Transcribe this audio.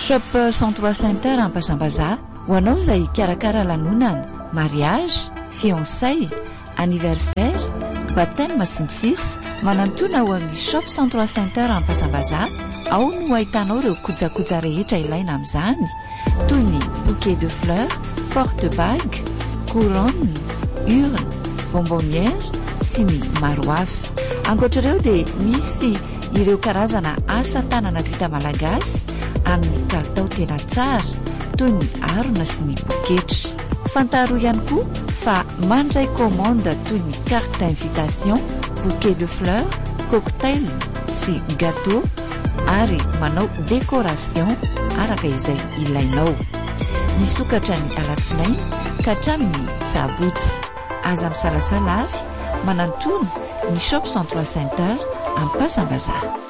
Shop 103 Center Ampasambaza ho anao izay karakara lanonana, mariage, fiançay, anniversaire, baptême sy ny sisa. Manantona ho amin'ny Shop 103 Center Ampasambaza ao no ahitanao ireo kojakoja rehetra ilaina amin'izany toy ny bouquet de fleurs, porte-bague, couronne, urne, bonbonnière sy ny maro hafa. Ankoatr'ireo dia misy ireo karazana asa tanana vita malagasy amin'ny kalitao tena tsara toy ny harona sy ny poketra. Fantaro ihany koa fa mandray commande toy ny carte d'invitation, bouquet de fleurs, cocktail sy gâteau ary manao décoration araka izay ilainao. Misokatra ny alatsinainy ka hatramin'ny sabotsy. Aza misalasala ary manantona ny Shop 103 Center Ampasambaza.